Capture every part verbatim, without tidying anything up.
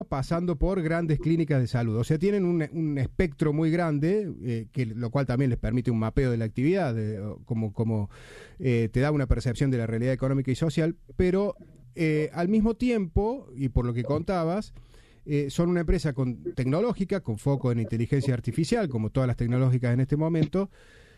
pasando por grandes clínicas de salud. O sea, tienen un, un espectro muy grande, eh, que lo cual también les permite un mapeo de la actividad, de, como, como eh, te da una percepción de la realidad económica y social, pero eh, al mismo tiempo, y por lo que contabas, eh, son una empresa con, tecnológica, con foco en inteligencia artificial, como todas las tecnológicas en este momento.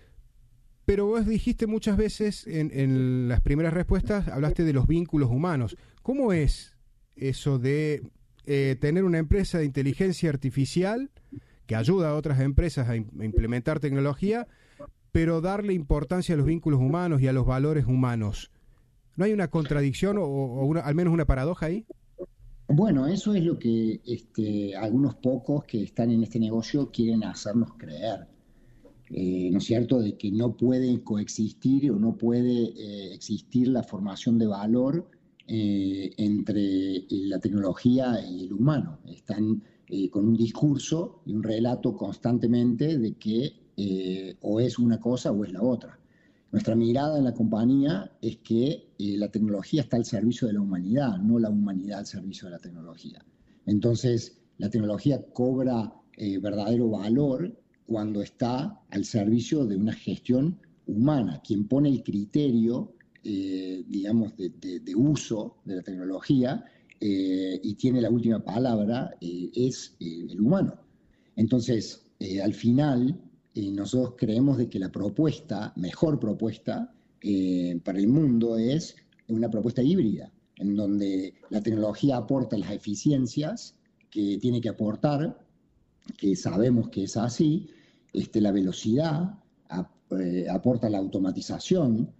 Pero vos dijiste muchas veces, en, en las primeras respuestas, hablaste de los vínculos humanos. ¿Cómo es eso de eh, tener una empresa de inteligencia artificial que ayuda a otras empresas a, in- a implementar tecnología, pero darle importancia a los vínculos humanos y a los valores humanos? ¿No hay una contradicción o, o una, al menos una paradoja ahí? Bueno, eso es lo que este, algunos pocos que están en este negocio quieren hacernos creer. Eh, ¿no es cierto?, de que no puede coexistir o no puede eh, existir la formación de valor eh, entre eh, la tecnología y el humano. Están eh, con un discurso y un relato constantemente de que eh, o es una cosa o es la otra. Nuestra mirada en la compañía es que eh, la tecnología está al servicio de la humanidad, no la humanidad al servicio de la tecnología. Entonces, la tecnología cobra eh, verdadero valor cuando está al servicio de una gestión humana. Quien pone el criterio, eh, digamos, de, de, de uso de la tecnología eh, y tiene la última palabra eh, es eh, el humano. Entonces, eh, al final, eh, nosotros creemos de que la propuesta, mejor propuesta eh, para el mundo es una propuesta híbrida, en donde la tecnología aporta las eficiencias que tiene que aportar, que sabemos que es así, este, la velocidad, ap, eh, aporta la automatización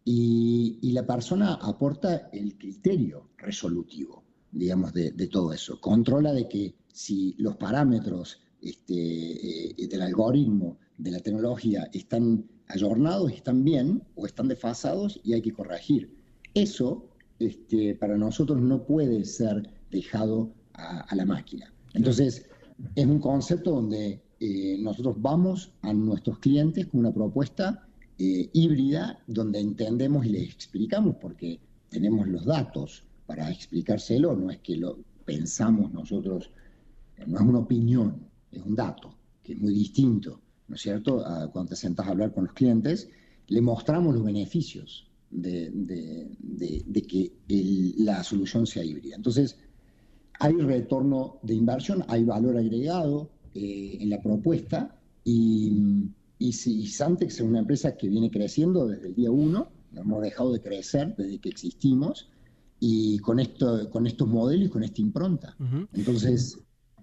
y, y, la persona aporta el criterio resolutivo, digamos, de, de todo eso. Controla de que si los parámetros este, eh, del algoritmo, de la tecnología, están ayornados, están bien o están desfasados y hay que corregir. Eso este, para nosotros no puede ser dejado a, a la máquina. Entonces, es un concepto donde eh, nosotros vamos a nuestros clientes con una propuesta eh, híbrida, donde entendemos y les explicamos, porque tenemos los datos para explicárselo, no es que lo pensamos nosotros, no es una opinión, es un dato, que es muy distinto, ¿no es cierto? A cuando te sentás a hablar con los clientes, le mostramos los beneficios de, de, de, de que el, la solución sea híbrida. Entonces, hay retorno de inversión, hay valor agregado eh, en la propuesta y, y, si, y Santex es una empresa que viene creciendo desde el día uno, no hemos dejado de crecer desde que existimos y con, esto, con estos modelos y con esta impronta. Uh-huh. Entonces...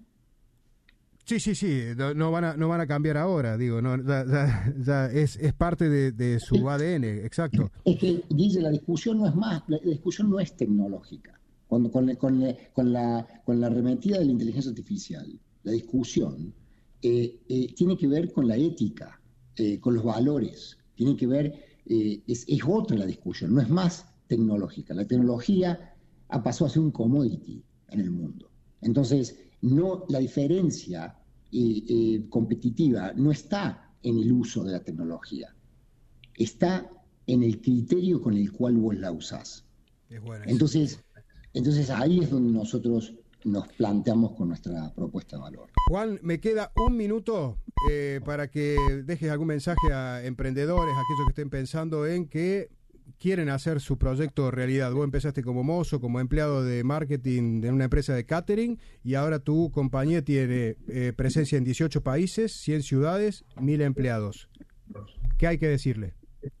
Sí, sí, sí, no, no, van, a, no van a cambiar ahora, digo, no, ya, ya, ya es, es parte de, de su A D N, exacto. Es que, Guille, la discusión no es más, la discusión no es tecnológica. Con, con, con, con, la, con la arremetida de la inteligencia artificial, la discusión eh, eh, tiene que ver con la ética, eh, con los valores, tiene que ver, eh, es, es otra la discusión, no es más tecnológica. La tecnología ha pasado a ser un commodity en el mundo. Entonces, no, la diferencia eh, eh, competitiva no está en el uso de la tecnología, está en el criterio con el cual vos la usás. Es bueno. Entonces, Entonces ahí es donde nosotros nos planteamos con nuestra propuesta de valor. Juan, me queda un minuto eh, para que dejes algún mensaje a emprendedores, a aquellos que estén pensando en que quieren hacer su proyecto realidad. Vos empezaste como mozo, como empleado de marketing de una empresa de catering y ahora tu compañía tiene eh, presencia en dieciocho países, cien ciudades, mil empleados. ¿Qué hay que decirle?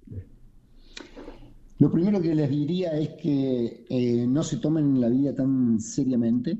Lo primero que les diría es que eh, no se tomen la vida tan seriamente,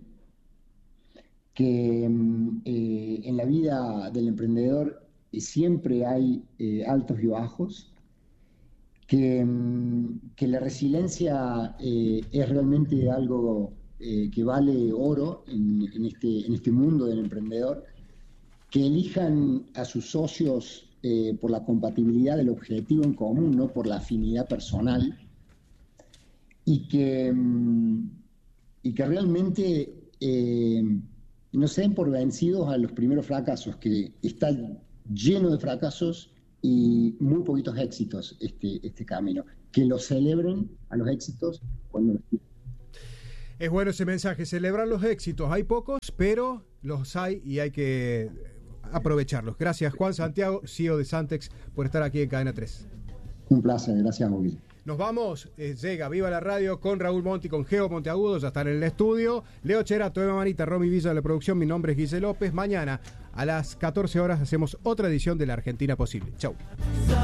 que eh, en la vida del emprendedor eh, siempre hay eh, altos y bajos, que, que la resiliencia eh, es realmente algo eh, que vale oro en, en, este, en este mundo del emprendedor, que elijan a sus socios Eh, por la compatibilidad del objetivo en común, no por la afinidad personal, y que, y que realmente eh, no se den por vencidos a los primeros fracasos, que está lleno de fracasos y muy poquitos éxitos este, este camino, que lo celebren a los éxitos cuando los tienen. Es bueno ese mensaje, celebrar los éxitos. Hay pocos, pero los hay y hay que aprovecharlos. Gracias, Juan Santiago, C E O de Santex, por estar aquí en Cadena tres. Un placer, gracias, Bobby. Nos vamos, eh, llega Viva la Radio con Raúl Monti, con Geo Monteagudo, ya están en el estudio. Leo Cherato, Eva Manita, Romy Villa de la producción, mi nombre es Guille López. Mañana a las catorce horas hacemos otra edición de La Argentina Posible. Chau.